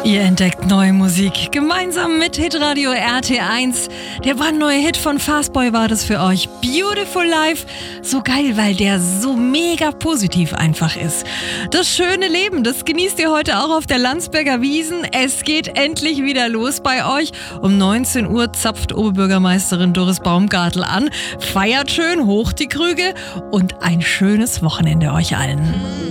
Ihr entdeckt neue Musik gemeinsam mit Hitradio RT1. Der brandneue Hit von Fastboy war das für euch. Beautiful Life. So geil, weil der so mega positiv einfach ist. Das schöne Leben, das genießt ihr heute auch auf der Landsberger Wiesn. Es geht endlich wieder los bei euch. Um 19 Uhr zapft Oberbürgermeisterin Doris Baumgartel an. Feiert schön, hoch die Krüge und ein schönes Wochenende euch allen.